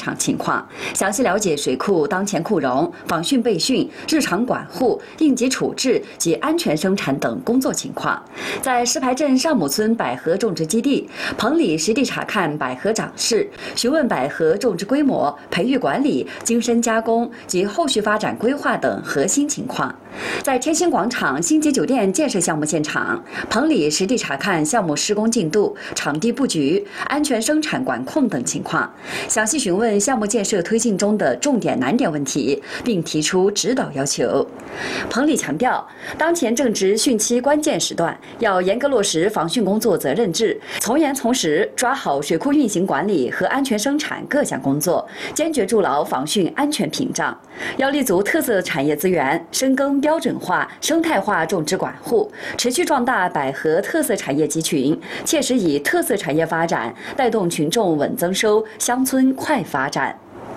场情况，详细了解水库当前库容、访训备训、日常管护、应急处置及安全生产等工作情况。在石牌镇上亩村百合种植基地，彭里实地查看百合长势，询问百合种植规模、培育管理、精深加工及后续发展规划等核心情况。在天星广场星级酒店建设项目现场，彭里实地查看项目施工进度、场地布局、安全生产管控等情况，详细询问项目建设推进中的重点难点问题，并提出指导要求。彭里强调，当前正值汛期关键时段，要严格落实防汛工作责任制，从严从实抓好水库运行管理和安全生产各项工作，坚决筑牢防汛安全屏障。要立足特色产业资源，深耕标准化、生态化种植管护，持续壮大百合特色产业集群，切实以特色产业发展带动群众稳增收、乡村快发展。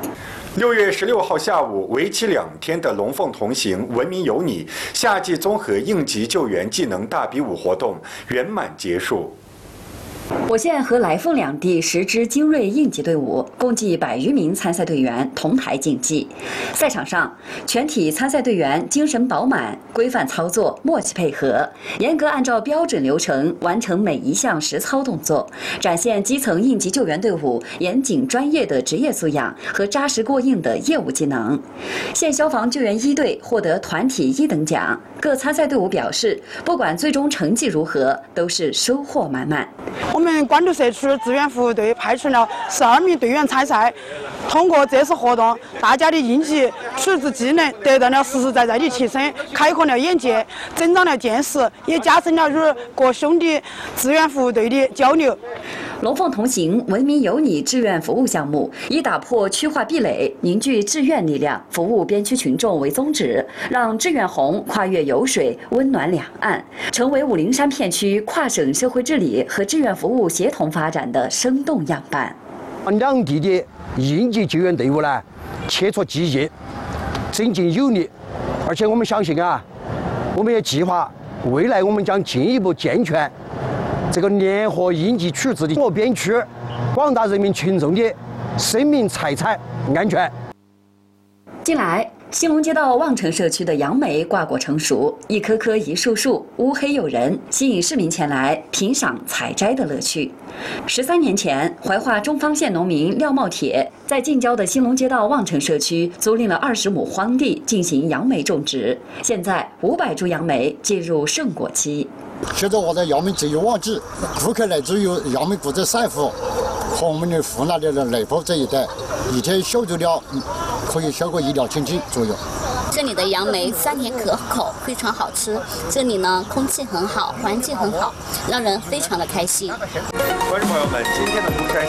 6月16号下午，为期2天的龙凤同行、文明有你夏季综合应急救援技能大比武活动圆满结束。 我县和来凤两地10支精锐应急队伍，共计100余名参赛队员同台竞技。赛场上，全体参赛队员精神饱满、规范操作、默契配合，严格按照标准流程完成每一项实操动作，展现基层应急救援队伍严谨专业的职业素养和扎实过硬的业务技能。县消防救援1队获得团体1等奖。各参赛队伍表示，不管最终成绩如何，都是收获满满。 我们官渡社区志愿服务队派出了12名队员参赛。通过这次活动，大家的应急处置技能得到了实实在在的提升，开阔了眼界，增长了见识，也加深了与各兄弟志愿服务队的交流。 龙凤同行、文明有你志愿服务项目以打破区划壁垒、凝聚志愿力量、服务边区群众为宗旨，让志愿红跨越油水，温暖两岸，成为武陵山片区跨省社会治理和志愿服务协同发展的生动样板。 两地的应急救援队伍呢，切磋技艺，增进有力，而且我们相信我们也计划未来我们将进一步健全这个联合应急处置的我边区广大人民群众的生命财产安全。 近来，兴隆街道望城社区的杨梅瓜果成熟，一棵棵一树树，乌黑诱人，吸引市民前来品赏采摘的乐趣。13年前，怀化中方县农民廖茂铁在近郊的兴隆街道望城社区租赁了20亩荒地进行杨梅种植，现在500株杨梅进入盛果期。 现在我的杨梅只有旺季，顾客来自于杨梅谷在赛湖和我们的湖南的内部这一带，一天销售量可以销过1两千斤左右。 这里的杨梅酸甜可口，非常好吃。这里呢，空气很好，环境很好，让人非常的开心。 观众朋友们，今天的庐山